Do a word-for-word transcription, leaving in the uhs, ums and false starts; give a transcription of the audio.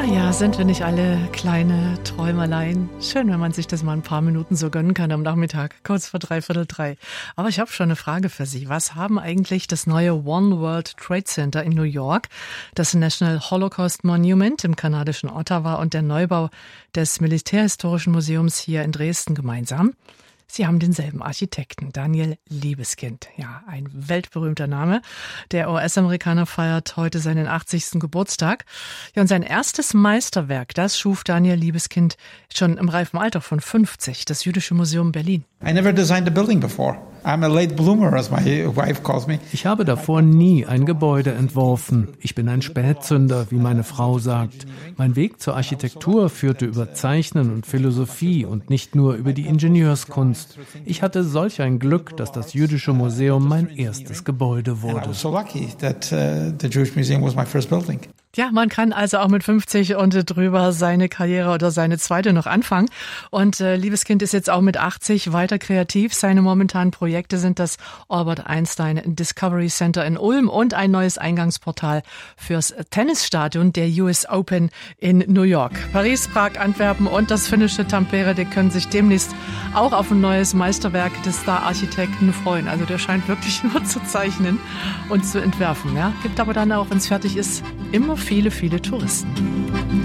ja, sind wir nicht alle kleine Träumerlein? Schön, wenn man sich das mal ein paar Minuten so gönnen kann am Nachmittag, kurz vor dreiviertel drei. Aber ich habe schon eine Frage für Sie. Was haben eigentlich das neue One World Trade Center in New York, das National Holocaust Monument im kanadischen Ottawa und der Neubau des Militärhistorischen Museums hier in Dresden gemeinsam? Sie haben denselben Architekten, Daniel Libeskind. Ja, ein weltberühmter Name. Der U S-Amerikaner feiert heute seinen achtzigsten Geburtstag. Ja, und sein erstes Meisterwerk, das schuf Daniel Libeskind schon im reifen Alter von fünfzig, das Jüdische Museum Berlin. I never designed a building before. I'm a late bloomer, as my wife calls me. Ich habe davor nie ein Gebäude entworfen. Ich bin ein Spätzünder, wie meine Frau sagt. Mein Weg zur Architektur führte über Zeichnen und Philosophie und nicht nur über die Ingenieurskunst. Ich hatte solch ein Glück, dass das Jüdische Museum mein erstes Gebäude wurde. And I was so lucky that uh, the Jewish Museum was my first building. Ja, man kann also auch mit fünfzig und drüber seine Karriere oder seine zweite noch anfangen. Und äh, Libeskind ist jetzt auch mit achtzig weiter kreativ. Seine momentanen Projekte sind das Albert Einstein Discovery Center in Ulm und ein neues Eingangsportal fürs Tennisstadion der U S Open in New York. Paris, Prag, Antwerpen und das finnische Tampere, die können sich demnächst auch auf ein neues Meisterwerk des Star-Architekten freuen. Also der scheint wirklich nur zu zeichnen und zu entwerfen. Ja, gibt aber dann auch, wenn es fertig ist, immer viele, viele Touristen.